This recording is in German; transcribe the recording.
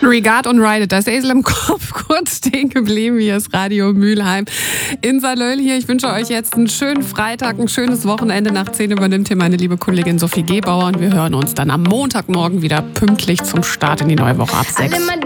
Regard und Ride It, das Esel im Kopf, kurz stehen geblieben. Hier ist Radio Mülheim in Salöl hier. Ich wünsche euch jetzt einen schönen Freitag, ein schönes Wochenende. Nach 10 übernimmt hier meine liebe Kollegin Sophie Gebauer und wir hören uns dann am Montagmorgen wieder pünktlich zum Start in die neue Woche ab 6.